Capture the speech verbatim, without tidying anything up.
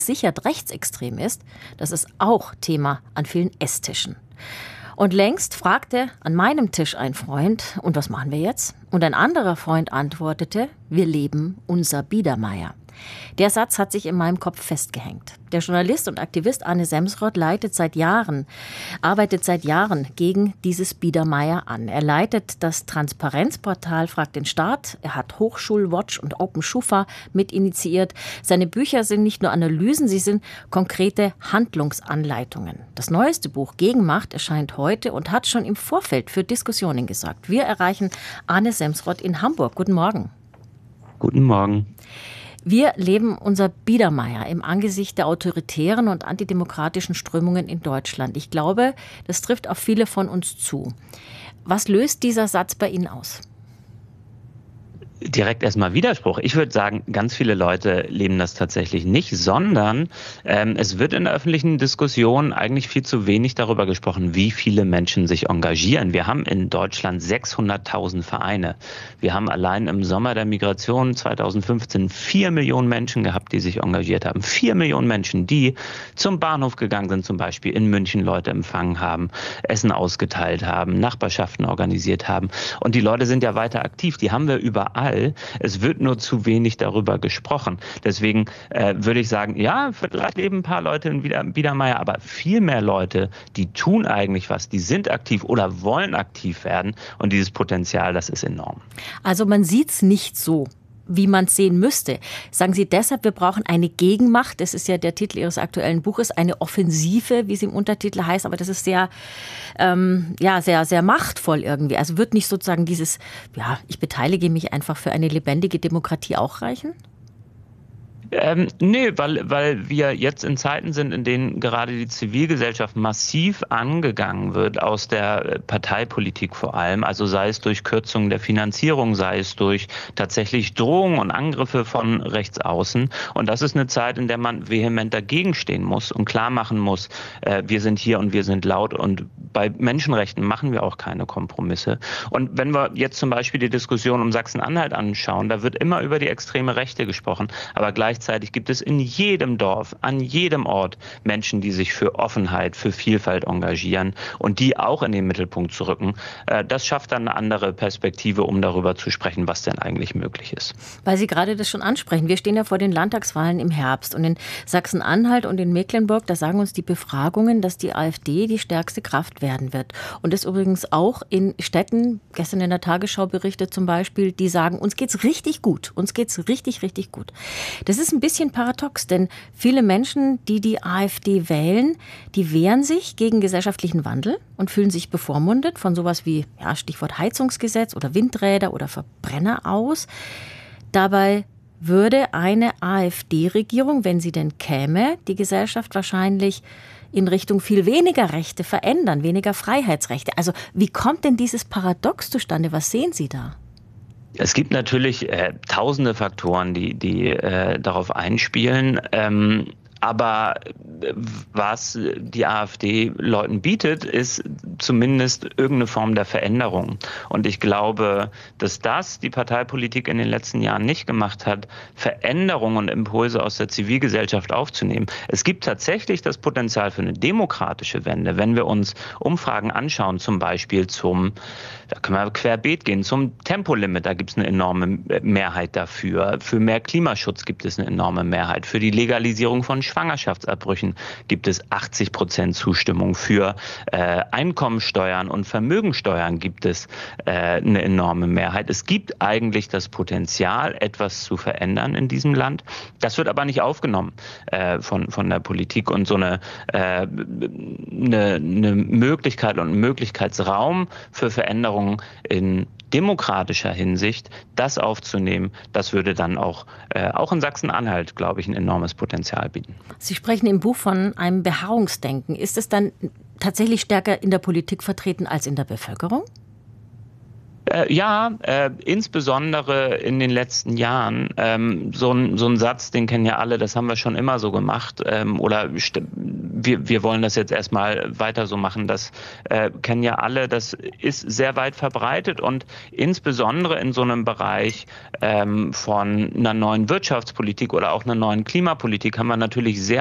gesichert rechtsextrem ist, das ist auch Thema an vielen Esstischen. Und längst fragte an meinem Tisch ein Freund, und was machen wir jetzt? Und ein anderer Freund antwortete, wir leben unser Biedermeier. Der Satz hat sich in meinem Kopf festgehängt. Der Journalist und Aktivist Arne Semsrott leitet seit Jahren, arbeitet seit Jahren gegen dieses Biedermeier an. Er leitet das Transparenzportal Frag den Staat. Er hat Hochschulwatch und Open Schufa mit initiiert. Seine Bücher sind nicht nur Analysen, sie sind konkrete Handlungsanleitungen. Das neueste Buch Gegenmacht erscheint heute und hat schon im Vorfeld für Diskussionen gesorgt. Wir erreichen Arne Semsrott in Hamburg. Guten Morgen. Guten Morgen. Wir leben unser Biedermeier im Angesicht der autoritären und antidemokratischen Strömungen in Deutschland. Ich glaube, das trifft auf viele von uns zu. Was löst dieser Satz bei Ihnen aus? Direkt erstmal Widerspruch. Ich würde sagen, ganz viele Leute leben das tatsächlich nicht, sondern ähm, es wird in der öffentlichen Diskussion eigentlich viel zu wenig darüber gesprochen, wie viele Menschen sich engagieren. Wir haben in Deutschland sechshunderttausend Vereine. Wir haben allein im Sommer der Migration zweitausendfünfzehn vier Millionen Menschen gehabt, die sich engagiert haben. Vier Millionen Menschen, die zum Bahnhof gegangen sind, zum Beispiel in München Leute empfangen haben, Essen ausgeteilt haben, Nachbarschaften organisiert haben. Und die Leute sind ja weiter aktiv. Die haben wir überall. Es wird nur zu wenig darüber gesprochen. Deswegen äh, würde ich sagen, ja, vielleicht leben ein paar Leute in Biedermeier, aber viel mehr Leute, die tun eigentlich was, die sind aktiv oder wollen aktiv werden. Und dieses Potenzial, das ist enorm. Also man sieht es nicht so, wie man es sehen müsste. Sagen Sie deshalb, wir brauchen eine Gegenmacht. Das ist ja der Titel Ihres aktuellen Buches, eine Offensive, wie es im Untertitel heißt. Aber das ist sehr, ähm, ja, sehr, sehr machtvoll irgendwie. Also wird nicht sozusagen dieses, ja, ich beteilige mich einfach für eine lebendige Demokratie auch reichen? Ähm, nee, weil, weil wir jetzt in Zeiten sind, in denen gerade die Zivilgesellschaft massiv angegangen wird, aus der Parteipolitik vor allem. Also sei es durch Kürzungen der Finanzierung, sei es durch tatsächlich Drohungen und Angriffe von rechts außen. Und das ist eine Zeit, in der man vehement dagegen stehen muss und klar machen muss, äh, wir sind hier und wir sind laut. Und bei Menschenrechten machen wir auch keine Kompromisse. Und wenn wir jetzt zum Beispiel die Diskussion um Sachsen-Anhalt anschauen, da wird immer über die extreme Rechte gesprochen, aber gleichzeitig Gleichzeitig gibt es in jedem Dorf, an jedem Ort Menschen, die sich für Offenheit, für Vielfalt engagieren und die auch in den Mittelpunkt zu rücken. Das schafft dann eine andere Perspektive, um darüber zu sprechen, was denn eigentlich möglich ist. Weil Sie gerade das schon ansprechen. Wir stehen ja vor den Landtagswahlen im Herbst und in Sachsen-Anhalt und in Mecklenburg, da sagen uns die Befragungen, dass die AfD die stärkste Kraft werden wird. Und das übrigens auch in Städten, gestern in der Tagesschau berichtet zum Beispiel, die sagen, uns geht's richtig gut, uns geht's richtig, richtig gut. Das ist ein bisschen paradox, denn viele Menschen, die die AfD wählen, die wehren sich gegen gesellschaftlichen Wandel und fühlen sich bevormundet von sowas wie, ja, Stichwort Heizungsgesetz oder Windräder oder Verbrenner aus. Dabei würde eine AfD-Regierung, wenn sie denn käme, die Gesellschaft wahrscheinlich in Richtung viel weniger Rechte verändern, weniger Freiheitsrechte. Also wie kommt denn dieses Paradox zustande? Was sehen Sie da? Es gibt natürlich äh, tausende Faktoren, die, die äh, darauf einspielen. Ähm, aber was die AfD Leuten bietet, ist zumindest irgendeine Form der Veränderung. Und ich glaube, dass das die Parteipolitik in den letzten Jahren nicht gemacht hat, Veränderungen und Impulse aus der Zivilgesellschaft aufzunehmen. Es gibt tatsächlich das Potenzial für eine demokratische Wende, wenn wir uns Umfragen anschauen, zum Beispiel zum, da können wir querbeet gehen, zum Tempolimit, da gibt es eine enorme Mehrheit dafür. Für mehr Klimaschutz gibt es eine enorme Mehrheit. Für die Legalisierung von Schwangerschaftsabbrüchen gibt es achtzig Prozent Zustimmung. Für äh, Einkommensteuern und Vermögensteuern gibt es äh, eine enorme Mehrheit. Es gibt eigentlich das Potenzial, etwas zu verändern in diesem Land. Das wird aber nicht aufgenommen äh, von, von der Politik. Und so eine, äh, eine, eine Möglichkeit und einen Möglichkeitsraum für Veränderungen in demokratischer Hinsicht, das aufzunehmen, das würde dann auch, äh, auch in Sachsen-Anhalt, glaube ich, ein enormes Potenzial bieten. Sie sprechen im Buch von einem Beharrungsdenken. Ist es dann tatsächlich stärker in der Politik vertreten als in der Bevölkerung? Äh, ja, äh, insbesondere in den letzten Jahren. Ähm, so ein, so ein Satz, den kennen ja alle, das haben wir schon immer so gemacht. Ähm, oder st- wir, wir wollen das jetzt erstmal weiter so machen. Das äh, kennen ja alle, das ist sehr weit verbreitet und insbesondere in so einem Bereich ähm, von einer neuen Wirtschaftspolitik oder auch einer neuen Klimapolitik haben wir natürlich sehr